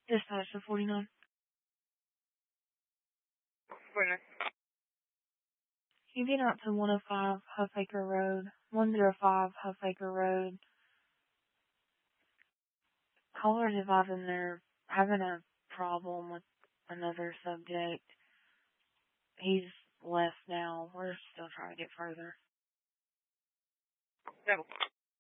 Dispatch to 49. Bueno. You get out to 105 Huffacre Road, 105 Huffacre Road. Callers advising they're having a problem with another subject. He's left now. We're still trying to get further. No.